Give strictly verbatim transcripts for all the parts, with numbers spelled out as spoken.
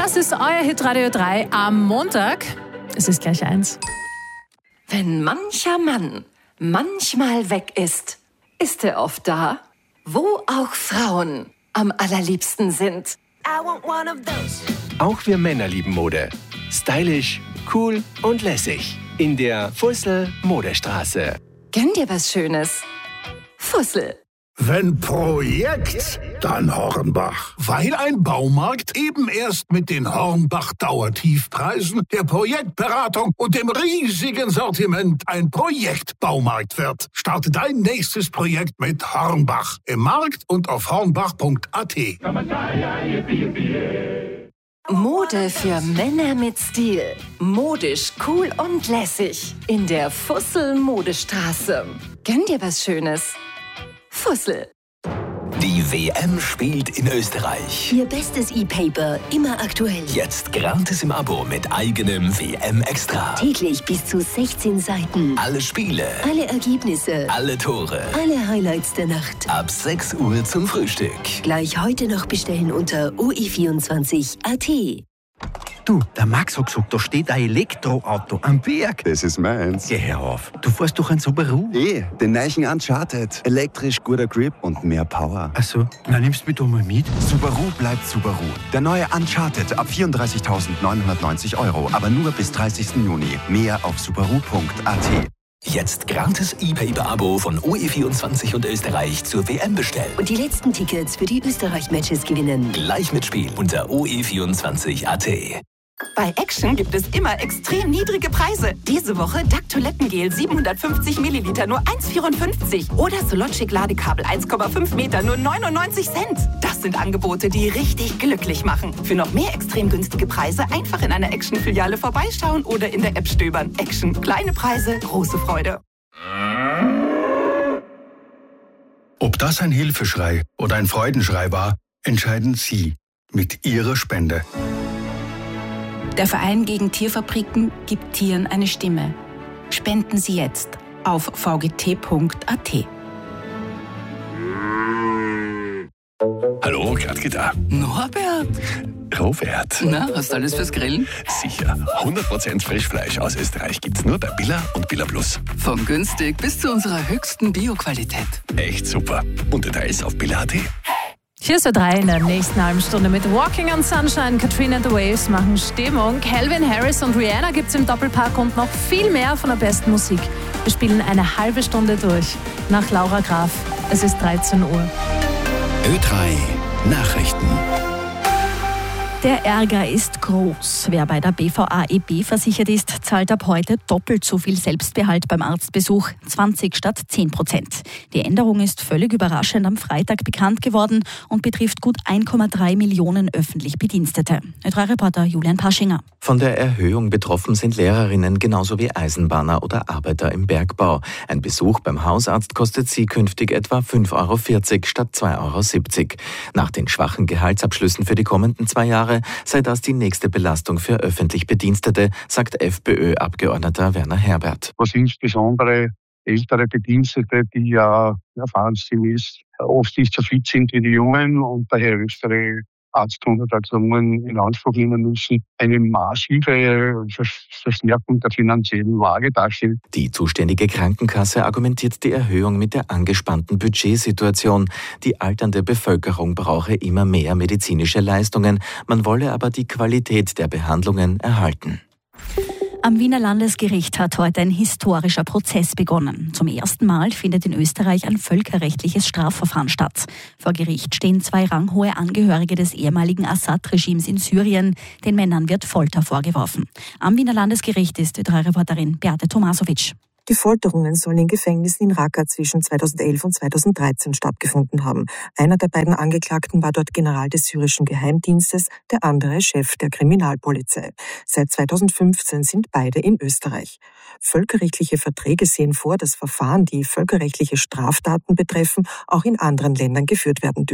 Das ist euer Hitradio drei am Montag. Es ist gleich eins. Wenn mancher Mann manchmal weg ist, ist er oft da, wo auch Frauen am allerliebsten sind. Auch wir Männer lieben Mode. Stylisch, cool und lässig. In der Fussel Modestraße. Gönn dir was Schönes. Fussel. Wenn Projekt, dann Hornbach. Weil ein Baumarkt eben erst mit den Hornbach-Dauertiefpreisen, der Projektberatung und dem riesigen Sortiment ein Projektbaumarkt wird. Starte dein nächstes Projekt mit Hornbach. Im Markt und auf hornbach punkt a t. Mode für Männer mit Stil. Modisch, cool und lässig. In der Fussel Modestraße. Gönn dir was Schönes. Fussel. Die W M spielt in Österreich. Ihr bestes E-Paper, immer aktuell. Jetzt gratis im Abo mit eigenem W M-Extra. Täglich bis zu sechzehn Seiten. Alle Spiele. Alle Ergebnisse. Alle Tore. Alle Highlights der Nacht. Ab sechs Uhr zum Frühstück. Gleich heute noch bestellen unter o e vierundzwanzig punkt a t. Du, der Max hat gesagt, da steht ein Elektroauto am Berg. Das ist meins. Geh her auf. Du fährst doch ein Subaru. Eh, den neuen Uncharted. Elektrisch, guter Grip und mehr Power. Ach so, na nimmst du mich doch mal mit. Subaru bleibt Subaru. Der neue Uncharted ab vierunddreißigtausendneunhundertneunzig Euro. Aber nur bis dreißigsten Juni. Mehr auf subaru punkt a t. Jetzt gratis E-Paper-Abo von O E vierundzwanzig und Österreich zur W M bestellen. Und die letzten Tickets für die Österreich-Matches gewinnen. Gleich mitspielen unter o e vierundzwanzig punkt a t. Bei Action gibt es immer extrem niedrige Preise. Diese Woche Duck Toilettengel siebenhundertfünfzig Milliliter nur eins Komma vierundfünfzig. Oder Sologic Ladekabel eins Komma fünf Meter nur neunundneunzig Cent. Das sind Angebote, die richtig glücklich machen. Für noch mehr extrem günstige Preise einfach in einer Action-Filiale vorbeischauen oder in der App stöbern. Action. Kleine Preise, große Freude. Ob das ein Hilfeschrei oder ein Freudenschrei war, entscheiden Sie mit Ihrer Spende. Der Verein gegen Tierfabriken gibt Tieren eine Stimme. Spenden Sie jetzt auf v g t punkt a t. Hallo, Gradke da. Norbert. Robert. Na, hast du alles fürs Grillen? Sicher. hundert Prozent Frischfleisch aus Österreich gibt's nur bei Billa und Billa Plus. Von günstig bis zu unserer höchsten Bioqualität. Echt super. Und Details auf billa punkt a t. Hier ist der drei in der nächsten halben Stunde mit Walking on Sunshine. Katrina and the Waves machen Stimmung. Calvin Harris und Rihanna gibt's im Doppelpack und noch viel mehr von der besten Musik. Wir spielen eine halbe Stunde durch. Nach Laura Graf. Es ist dreizehn Uhr. Ö drei Nachrichten. Der Ärger ist groß. Wer bei der B V A E B versichert ist, zahlt ab heute doppelt so viel Selbstbehalt beim Arztbesuch, zwanzig statt zehn Prozent. Die Änderung ist völlig überraschend am Freitag bekannt geworden und betrifft gut eins Komma drei Millionen öffentlich Bedienstete. Ö drei Reporter Julian Paschinger. Von der Erhöhung betroffen sind Lehrerinnen genauso wie Eisenbahner oder Arbeiter im Bergbau. Ein Besuch beim Hausarzt kostet sie künftig etwa fünf Euro vierzig statt zwei Euro siebzig. Nach den schwachen Gehaltsabschlüssen für die kommenden zwei Jahre sei das die nächste Belastung für öffentlich Bedienstete, sagt FPÖ-Abgeordneter Werner Herbert. Was insbesondere ältere Bedienstete, die ja erfahrensgemäß oft nicht so fit sind wie die Jungen und daher öftere Arztuntersuchungen in Anspruch nehmen müssen, eine massive Verstärkung der finanziellen Lage darstellt. Die zuständige Krankenkasse argumentiert die Erhöhung mit der angespannten Budgetsituation. Die alternde Bevölkerung brauche immer mehr medizinische Leistungen, man wolle aber die Qualität der Behandlungen erhalten. Am Wiener Landesgericht hat heute ein historischer Prozess begonnen. Zum ersten Mal findet in Österreich ein völkerrechtliches Strafverfahren statt. Vor Gericht stehen zwei ranghohe Angehörige des ehemaligen Assad-Regimes in Syrien. Den Männern wird Folter vorgeworfen. Am Wiener Landesgericht ist Ö drei Reporterin Beate Tomasovic. Die Folterungen sollen in Gefängnissen in Raqqa zwischen zweitausendelf und zweitausenddreizehn stattgefunden haben. Einer der beiden Angeklagten war dort General des syrischen Geheimdienstes, der andere Chef der Kriminalpolizei. Seit zweitausendfünfzehn sind beide in Österreich. Völkerrechtliche Verträge sehen vor, dass Verfahren, die völkerrechtliche Straftaten betreffen, auch in anderen Ländern geführt werden dürfen.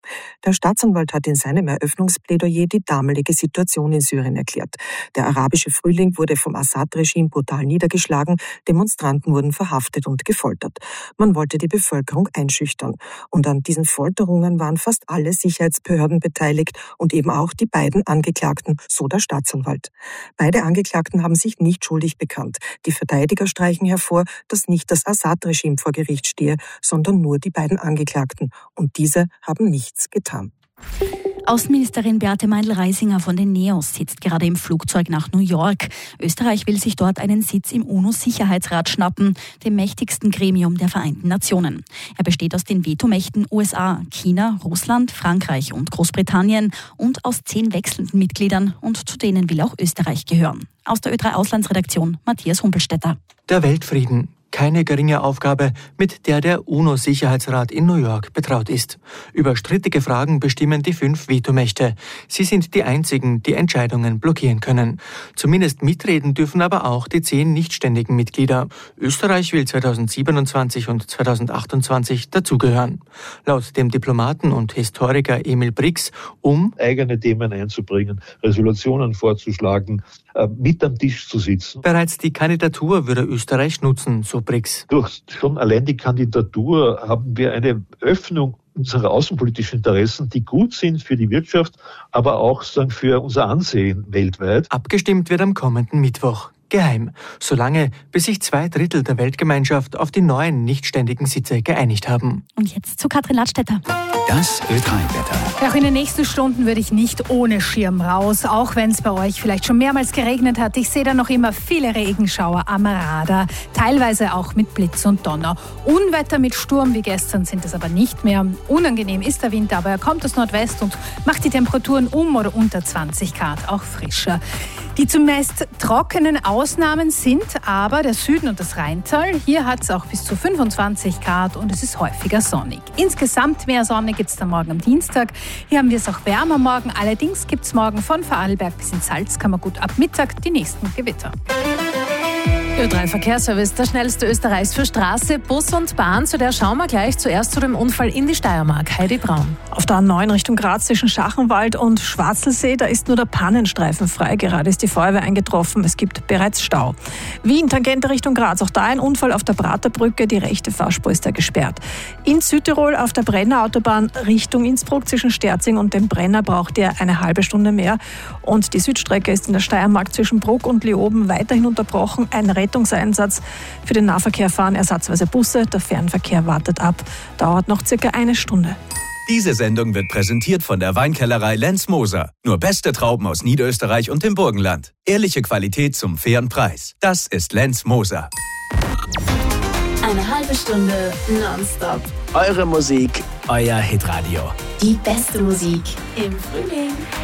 Der Staatsanwalt hat in seinem Eröffnungsplädoyer die damalige Situation in Syrien erklärt. Der arabische Frühling wurde vom Assad-Regime brutal niedergeschlagen, Demonstranten wurden verhaftet und gefoltert. Man wollte die Bevölkerung einschüchtern. Und an diesen Folterungen waren fast alle Sicherheitsbehörden beteiligt und eben auch die beiden Angeklagten, so der Staatsanwalt. Beide Angeklagten haben sich nicht schuldig bekannt. Die Verteidiger streichen hervor, dass nicht das Assad-Regime vor Gericht stehe, sondern nur die beiden Angeklagten. Und diese haben nichts getan. Außenministerin Beate Meindl-Reisinger von den NEOS sitzt gerade im Flugzeug nach New York. Österreich will sich dort einen Sitz im UNO-Sicherheitsrat schnappen, dem mächtigsten Gremium der Vereinten Nationen. Er besteht aus den Vetomächten U S A, China, Russland, Frankreich und Großbritannien und aus zehn wechselnden Mitgliedern, und zu denen will auch Österreich gehören. Aus der Ö drei Auslandsredaktion Matthias Humpelstädter. Der Weltfrieden. Keine geringe Aufgabe, mit der der UNO-Sicherheitsrat in New York betraut ist. Über strittige Fragen bestimmen die fünf Vetomächte. Sie sind die einzigen, die Entscheidungen blockieren können. Zumindest mitreden dürfen aber auch die zehn nichtständigen Mitglieder. Österreich will zweitausendsiebenundzwanzig und zweitausendachtundzwanzig dazugehören. Laut dem Diplomaten und Historiker Emil Brix um eigene Themen einzubringen, Resolutionen vorzuschlagen, mit am Tisch zu sitzen. Bereits die Kandidatur würde Österreich nutzen, so Brix. Durch schon allein die Kandidatur haben wir eine Öffnung unserer außenpolitischen Interessen, die gut sind für die Wirtschaft, aber auch sagen, für unser Ansehen weltweit. Abgestimmt wird am kommenden Mittwoch. Geheim, solange bis sich zwei Drittel der Weltgemeinschaft auf die neuen nichtständigen Sitze geeinigt haben. Und jetzt zu Katrin Ladstätter. Das Ö drei Wetter. Auch in den nächsten Stunden würde ich nicht ohne Schirm raus, auch wenn es bei euch vielleicht schon mehrmals geregnet hat. Ich sehe da noch immer viele Regenschauer am Radar, teilweise auch mit Blitz und Donner. Unwetter mit Sturm wie gestern sind es aber nicht mehr. Unangenehm ist der Wind, aber er kommt aus Nordwest und macht die Temperaturen um oder unter zwanzig Grad, auch frischer. Die zumeist trockenen Ausnahmen sind aber der Süden und das Rheintal. Hier hat es auch bis zu fünfundzwanzig Grad und es ist häufiger sonnig. Insgesamt mehr Sonne gibt es dann morgen am Dienstag. Hier haben wir es auch wärmer morgen. Allerdings gibt es morgen von Vorarlberg bis in Salzkammergut ab Mittag die nächsten Gewitter. Ö drei Verkehrsservice, der schnellste Österreichs für Straße, Bus und Bahn. Zu der schauen wir gleich. Zuerst zu dem Unfall in die Steiermark. Heidi Braun. Auf der A neun Richtung Graz zwischen Schachenwald und Schwarzelsee, da ist nur der Pannenstreifen frei. Gerade ist die Feuerwehr eingetroffen. Es gibt bereits Stau. Wien, Tangente Richtung Graz. Auch da ein Unfall auf der Praterbrücke. Die rechte Fahrspur ist da gesperrt. In Südtirol auf der Brenner Autobahn Richtung Innsbruck zwischen Sterzing und dem Brenner braucht ihr eine halbe Stunde mehr. Und die Südstrecke ist in der Steiermark zwischen Bruck und Leoben weiterhin unterbrochen. Ein Rettungseinsatz. Für den Nahverkehr fahren ersatzweise Busse. Der Fernverkehr wartet ab. Dauert noch circa eine Stunde. Diese Sendung wird präsentiert von der Weinkellerei Lenz Moser. Nur beste Trauben aus Niederösterreich und dem Burgenland. Ehrliche Qualität zum fairen Preis. Das ist Lenz Moser. Eine halbe Stunde nonstop. Eure Musik, euer Hitradio. Die beste Musik im Frühling.